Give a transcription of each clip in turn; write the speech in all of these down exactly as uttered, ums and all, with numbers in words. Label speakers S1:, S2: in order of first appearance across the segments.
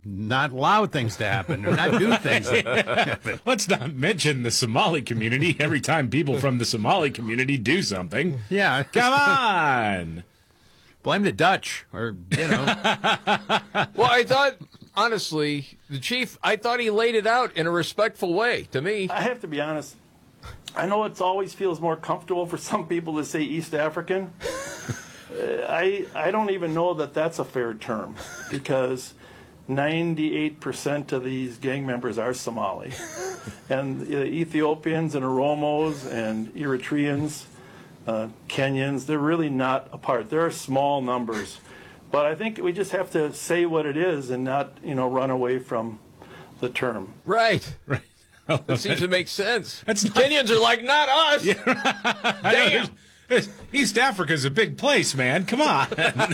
S1: not allow things to happen or not do things to happen.
S2: Let's not mention the Somali community every time people from the Somali community do something.
S1: Yeah.
S2: Come on.
S1: Blame the Dutch, or, you know.
S3: Well, I thought, honestly, the chief, I thought he laid it out in a respectful way to me.
S4: I have to be honest. I know it always feels more comfortable for some people to say East African. uh, I I don't even know that that's a fair term, because ninety-eight percent of these gang members are Somali. And uh, Ethiopians and Oromos and Eritreans, uh, Kenyans, they're really not apart. There are small numbers. But I think we just have to say what it is and not, you know, run away from the term.
S3: Right.
S2: Right.
S3: That seems to make sense.
S2: That's not,
S3: Kenyans are like, not us.
S2: Yeah.
S3: Damn.
S2: East Africa's a big place, man. Come on.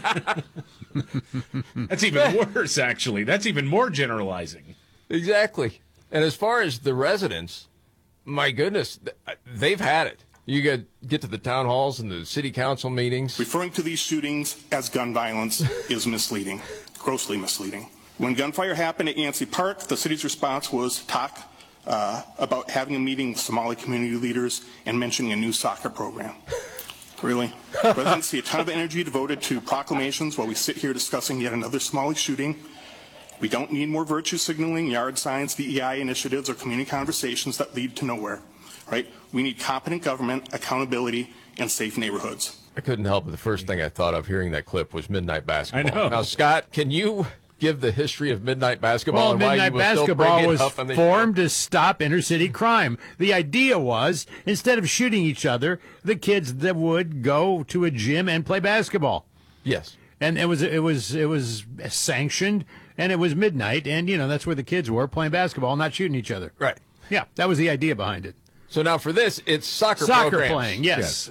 S2: That's even worse, actually. That's even more generalizing.
S3: Exactly. And as far as the residents, my goodness, they've had it. You get get to the town halls and the city council meetings.
S5: Referring to these shootings as gun violence is misleading, grossly misleading. When gunfire happened at Yancey Park, the city's response was talk uh, about having a meeting with Somali community leaders and mentioning a new soccer program. Really? Residents see a ton of energy devoted to proclamations while we sit here discussing yet another Somali shooting. We don't need more virtue signaling, yard signs, D E I initiatives, or community conversations that lead to nowhere. Right? We need competent government, accountability, and safe neighborhoods.
S3: I couldn't help it. The first thing I thought of hearing that clip was midnight basketball.
S2: I know.
S3: Now, Scott, can you give the history of midnight basketball
S1: Well,
S3: and why
S1: midnight
S3: you will still
S1: basketball
S3: bring it
S1: was
S3: up on the
S1: formed to stop inner city crime. The idea was, instead of shooting each other, the kids that would go to a gym and play basketball.
S3: Yes.
S1: And it was it was it was sanctioned, and it was midnight, and you know that's where the kids were playing basketball, not shooting each other.
S3: Right.
S1: Yeah, that was the idea behind it.
S3: So now for this, it's soccer
S1: Soccer
S3: programs.
S1: playing, yes.
S2: Yes.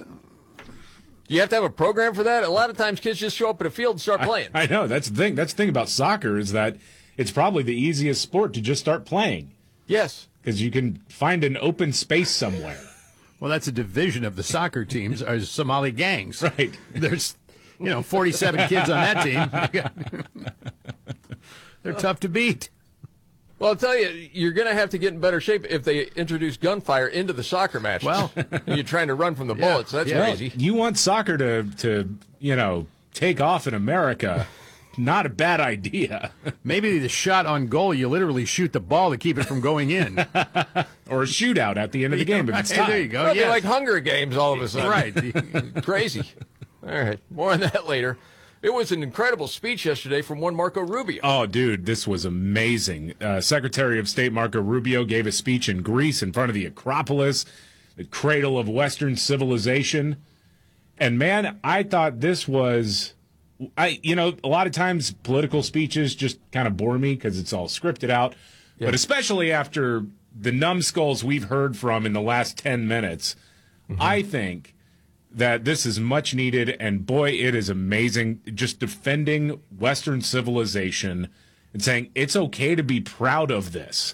S3: You have to have a program for that? A lot of times kids just show up at a field and start playing.
S2: I, I know. That's the thing. That's the thing about soccer is that it's probably the easiest sport to just start playing.
S3: Yes.
S2: Because you can find an open space somewhere.
S1: Well, that's a division of the soccer teams, are Somali gangs.
S2: Right.
S1: There's, you know, forty-seven kids on that team. They're tough to beat.
S3: Well, I'll tell you, you're going to have to get in better shape if they introduce gunfire into the soccer matches.
S1: Well,
S3: you're trying to run from the
S1: Yeah,
S3: bullets. That's
S1: yeah.
S3: crazy.
S2: You want soccer to, to, you know, take off in America. Not a bad idea.
S1: Maybe the shot on goal, you literally shoot the ball to keep it from going in.
S2: Or a shootout at the end of the game if it's
S1: Hey,
S2: tied.
S1: there you go.
S3: Well, they're
S1: yes.
S3: like Hunger Games all of a sudden.
S1: Right.
S3: Crazy. All right. More on that later. It was an incredible speech yesterday from one Marco Rubio.
S2: Oh, dude, this was amazing. Uh, Secretary of State Marco Rubio gave a speech in Greece in front of the Acropolis, the cradle of Western civilization. And, man, I thought this was, I you know, a lot of times political speeches just kind of bore me because it's all scripted out.
S3: Yeah.
S2: But especially after the numbskulls we've heard from in the last ten minutes, mm-hmm. I think that this is much needed, and boy, it is amazing. Just defending Western civilization and saying it's okay to be proud of this.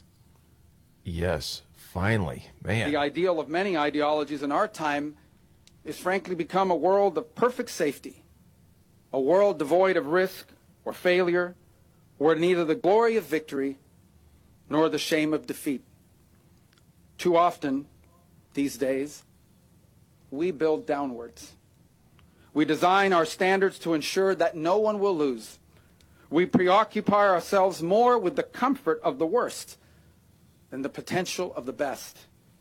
S3: Yes, finally. Man.
S6: The ideal of many ideologies in our time is frankly become a world of perfect safety, a world devoid of risk or failure, where neither the glory of victory nor the shame of defeat. Too often, these days, we build downwards. We design our standards to ensure that no one will lose. We preoccupy ourselves more with the comfort of the worst than the potential of the best.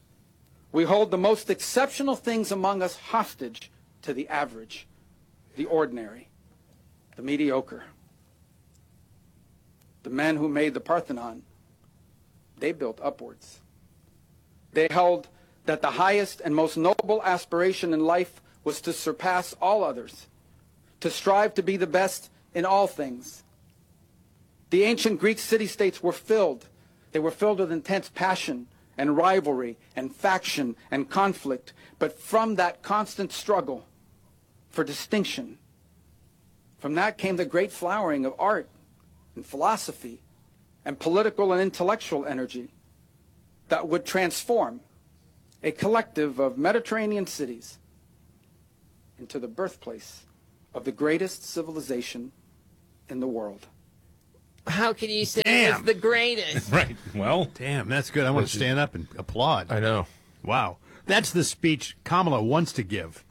S6: We hold the most exceptional things among us hostage to the average, the ordinary, the mediocre. The men who made the Parthenon, they built upwards. They held that the highest and most noble aspiration in life was to surpass all others, to strive to be the best in all things. The ancient Greek city-states were filled. They were filled with intense passion and rivalry and faction and conflict. But from that constant struggle for distinction, from that came the great flowering of art and philosophy and political and intellectual energy that would transform a collective of Mediterranean cities into the birthplace of the greatest civilization in the world.
S3: How can you say
S1: Damn.
S3: it's the greatest?
S2: Right. Well,
S1: Damn, that's good. I want to stand up and applaud.
S3: I know.
S1: Wow. That's the speech Kamala wants to give,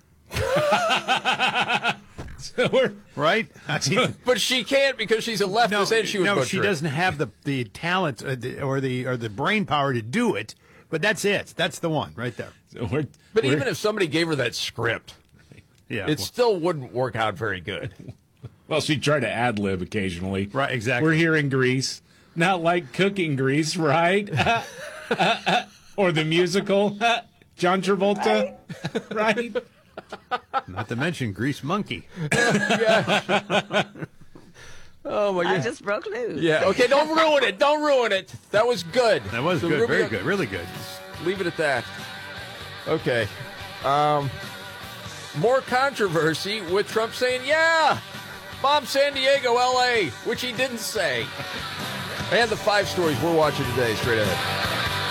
S2: so we're,
S1: right? I mean,
S3: But she can't because she's a leftist and she was
S1: no,
S3: butchered.
S1: she doesn't have the the talent or the, or the or the brain power to do it. But that's it. That's the one right there.
S2: so we're
S3: But
S2: we're-
S3: even if somebody gave her that script,
S1: Yeah.
S3: it still wouldn't work out very good.
S2: well, she tried to ad lib occasionally.
S1: Right, exactly.
S2: We're here in Greece, not like cooking Greece, right? Or the musical, John Travolta, right?
S1: Not to mention Grease Monkey.
S3: Oh my
S7: I
S3: god.
S7: just broke loose.
S3: Yeah. Okay. Don't ruin it. Don't ruin it. That was good.
S1: That was
S3: So
S1: good.
S3: Rubio-
S1: Very good. Really good.
S3: Leave it at that. Okay. Um, more controversy with Trump saying, "Yeah, bomb San Diego, L A," which he didn't say. And the five stories we're watching today, straight ahead.